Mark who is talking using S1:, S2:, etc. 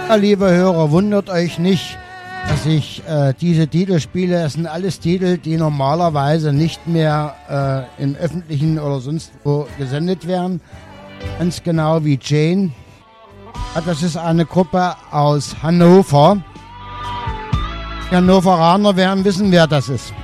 S1: Ja, liebe Hörer, wundert euch nicht, dass ich diese Titel spiele. Es sind alles Titel, die normalerweise nicht mehr im Öffentlichen oder sonst wo gesendet werden. Ganz genau wie Jane. Das ist eine Gruppe aus Hannover. Die Hannoveraner werden wissen, wer das ist.